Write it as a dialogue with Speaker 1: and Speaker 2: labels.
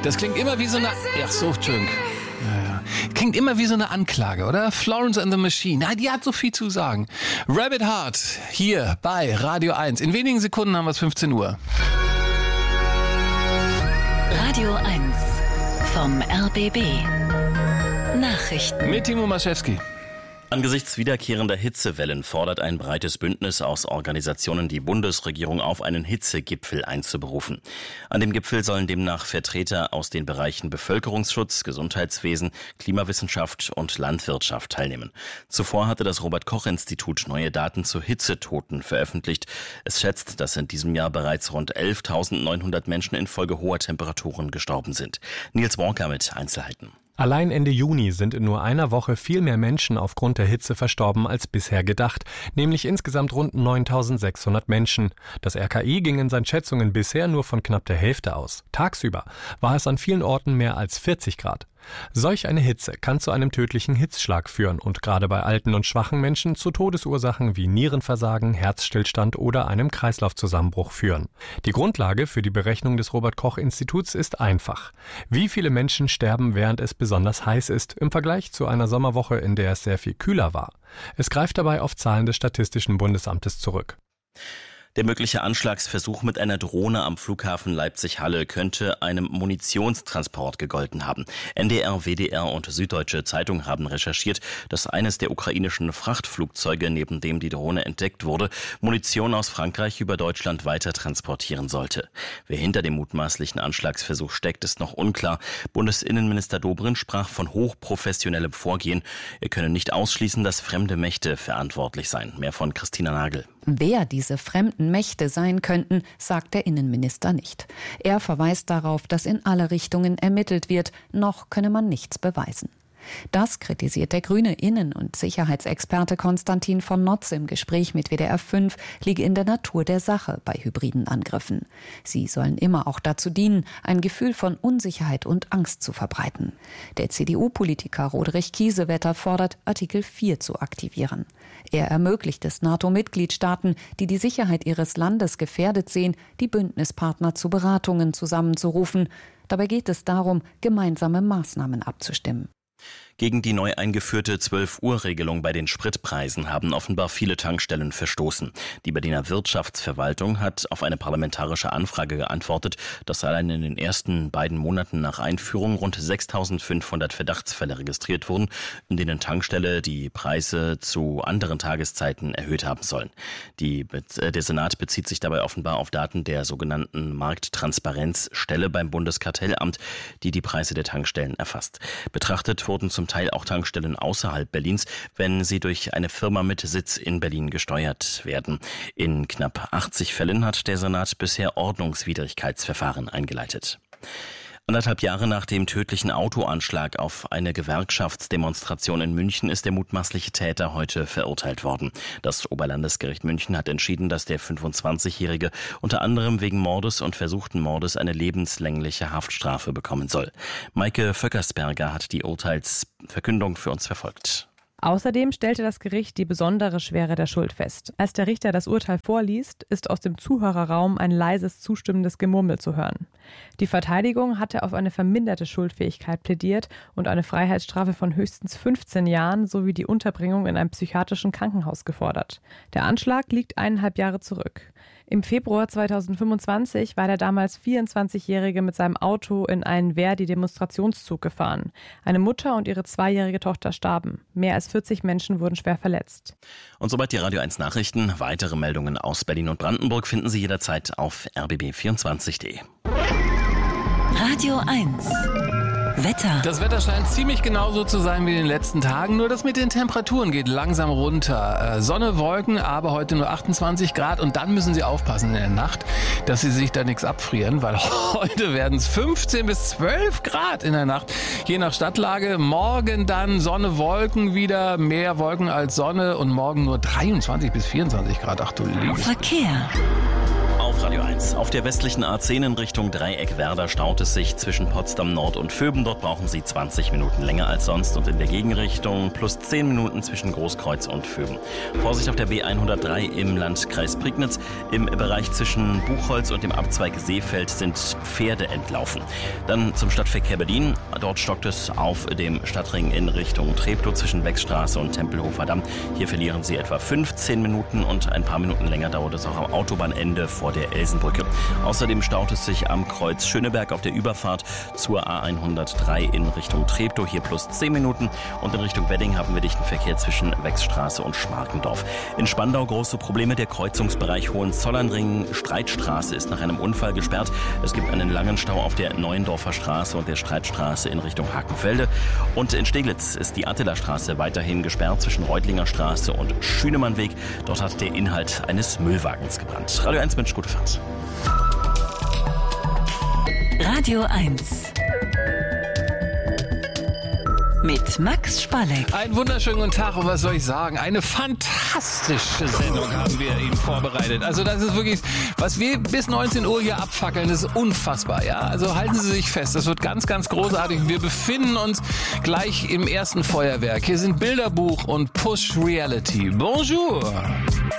Speaker 1: Das klingt immer wie so eine... Ach so, Entschuldigung. Ja. Klingt immer wie so eine Anklage, oder? Florence and the Machine. Nein, die hat so viel zu sagen. Rabbit Heart, hier bei Radio 1. In wenigen Sekunden haben wir es 15 Uhr.
Speaker 2: Radio 1 vom RBB. Nachrichten.
Speaker 1: Mit Timo Maschewski.
Speaker 3: Angesichts wiederkehrender Hitzewellen fordert ein breites Bündnis aus Organisationen die Bundesregierung auf, einen Hitzegipfel einzuberufen. An dem Gipfel sollen demnach Vertreter aus den Bereichen Bevölkerungsschutz, Gesundheitswesen, Klimawissenschaft und Landwirtschaft teilnehmen. Zuvor hatte das Robert-Koch-Institut neue Daten zu Hitzetoten veröffentlicht. Es schätzt, dass in diesem Jahr bereits rund 11.900 Menschen infolge hoher Temperaturen gestorben sind. Nils Walker mit Einzelheiten.
Speaker 4: Allein Ende Juni sind in nur einer Woche viel mehr Menschen aufgrund der Hitze verstorben als bisher gedacht, nämlich insgesamt rund 9.600 Menschen. Das RKI ging in seinen Schätzungen bisher nur von knapp der Hälfte aus. Tagsüber war es an vielen Orten mehr als 40 Grad. Solch eine Hitze kann zu einem tödlichen Hitzschlag führen und gerade bei alten und schwachen Menschen zu Todesursachen wie Nierenversagen, Herzstillstand oder einem Kreislaufzusammenbruch führen. Die Grundlage für die Berechnung des Robert-Koch-Instituts ist einfach. Wie viele Menschen sterben, während es besonders heiß ist, im Vergleich zu einer Sommerwoche, in der es sehr viel kühler war? Es greift dabei auf Zahlen des Statistischen Bundesamtes zurück.
Speaker 3: Der mögliche Anschlagsversuch mit einer Drohne am Flughafen Leipzig-Halle könnte einem Munitionstransport gegolten haben. NDR, WDR und Süddeutsche Zeitung haben recherchiert, dass eines der ukrainischen Frachtflugzeuge, neben dem die Drohne entdeckt wurde, Munition aus Frankreich über Deutschland weiter transportieren sollte. Wer hinter dem mutmaßlichen Anschlagsversuch steckt, ist noch unklar. Bundesinnenminister Dobrindt sprach von hochprofessionellem Vorgehen. Er könne nicht ausschließen, dass fremde Mächte verantwortlich seien. Mehr von Christina Nagel.
Speaker 5: Wer diese fremden Mächte sein könnten, sagt der Innenminister nicht. Er verweist darauf, dass in alle Richtungen ermittelt wird, noch könne man nichts beweisen. Das kritisiert der grüne Innen- und Sicherheitsexperte Konstantin von Notz im Gespräch mit WDR 5, liege in der Natur der Sache bei hybriden Angriffen. Sie sollen immer auch dazu dienen, ein Gefühl von Unsicherheit und Angst zu verbreiten. Der CDU-Politiker Roderich Kiesewetter fordert, Artikel 4 zu aktivieren. Er ermöglicht es NATO-Mitgliedstaaten, die die Sicherheit ihres Landes gefährdet sehen, die Bündnispartner zu Beratungen zusammenzurufen. Dabei geht es darum, gemeinsame Maßnahmen abzustimmen.
Speaker 3: Gegen die neu eingeführte 12-Uhr-Regelung bei den Spritpreisen haben offenbar viele Tankstellen verstoßen. Die Berliner Wirtschaftsverwaltung hat auf eine parlamentarische Anfrage geantwortet, dass allein in den ersten beiden Monaten nach Einführung rund 6.500 Verdachtsfälle registriert wurden, in denen Tankstelle die Preise zu anderen Tageszeiten erhöht haben sollen. Der Senat bezieht sich dabei offenbar auf Daten der sogenannten Markttransparenzstelle beim Bundeskartellamt, die die Preise der Tankstellen erfasst. Betrachtet wurden zum Teil auch Tankstellen außerhalb Berlins, wenn sie durch eine Firma mit Sitz in Berlin gesteuert werden. In knapp 80 Fällen hat der Senat bisher Ordnungswidrigkeitsverfahren eingeleitet. 1,5 Jahre nach dem tödlichen Autoanschlag auf eine Gewerkschaftsdemonstration in München ist der mutmaßliche Täter heute verurteilt worden. Das Oberlandesgericht München hat entschieden, dass der 25-Jährige unter anderem wegen Mordes und versuchten Mordes eine lebenslängliche Haftstrafe bekommen soll. Maike Vöckersberger hat die Urteilsverkündung für uns verfolgt.
Speaker 6: Außerdem stellte das Gericht die besondere Schwere der Schuld fest. Als der Richter das Urteil vorliest, ist aus dem Zuhörerraum ein leises, zustimmendes Gemurmel zu hören. Die Verteidigung hatte auf eine verminderte Schuldfähigkeit plädiert und eine Freiheitsstrafe von höchstens 15 Jahren sowie die Unterbringung in einem psychiatrischen Krankenhaus gefordert. Der Anschlag liegt 1,5 Jahre zurück. Im Februar 2025 war der damals 24-Jährige mit seinem Auto in einen Verdi-Demonstrationszug gefahren. Eine Mutter und ihre 2-jährige Tochter starben. Mehr als 40 Menschen wurden schwer verletzt.
Speaker 3: Und soweit die Radio 1 Nachrichten. Weitere Meldungen aus Berlin und Brandenburg finden Sie jederzeit auf rbb24.de.
Speaker 2: Radio 1 Wetter.
Speaker 1: Das Wetter scheint ziemlich genauso zu sein wie in den letzten Tagen, nur das mit den Temperaturen geht langsam runter. Sonne, Wolken, aber heute nur 28 Grad und dann müssen Sie aufpassen in der Nacht, dass Sie sich da nichts abfrieren, weil heute werden es 15 bis 12 Grad in der Nacht, je nach Stadtlage. Morgen dann Sonne, Wolken wieder, mehr Wolken als Sonne und morgen nur 23 bis 24 Grad. Ach du Liebe.
Speaker 2: Verkehr.
Speaker 3: Auf Radio 1. 1. Auf der westlichen A10 in Richtung Dreieck-Werder staut es sich zwischen Potsdam Nord und Vöben. Dort brauchen Sie 20 Minuten länger als sonst und in der Gegenrichtung plus 10 Minuten zwischen Großkreuz und Vöben. Vorsicht auf der B103 im Landkreis Prignitz. Im Bereich zwischen Buchholz und dem Abzweig Seefeld sind Pferde entlaufen. Dann zum Stadtverkehr Berlin. Dort stockt es auf dem Stadtring in Richtung Treptow zwischen Beckstraße und Tempelhofer Damm. Hier verlieren Sie etwa 15 Minuten und ein paar Minuten länger dauert es auch am Autobahnende vor der Elsenbrücke. Außerdem staut es sich am Kreuz Schöneberg auf der Überfahrt zur A103 in Richtung Treptow. Hier plus 10 Minuten und in Richtung Wedding haben wir dichten Verkehr zwischen Wechsstraße und Schmarkendorf. In Spandau große Probleme. Der Kreuzungsbereich Hohenzollernring Streitstraße ist nach einem Unfall gesperrt. Es gibt einen langen Stau auf der Neuendorfer Straße und der Streitstraße in Richtung Hakenfelde. Und in Steglitz ist die Attila-Straße weiterhin gesperrt zwischen Reutlinger Straße und Schünemannweg. Dort hat der Inhalt eines Müllwagens gebrannt. Radio 1 Mensch, gute Fahrt.
Speaker 2: Radio 1 mit Max Spalleck.
Speaker 1: Einen wunderschönen guten Tag und was soll ich sagen? Eine fantastische Sendung haben wir Ihnen vorbereitet. Also das ist wirklich, was wir bis 19 Uhr hier abfackeln, das ist unfassbar. Ja? Also halten Sie sich fest, das wird ganz, ganz großartig. Wir befinden uns gleich im ersten Feuerwerk. Hier sind Bilderbuch und Push Reality. Bonjour!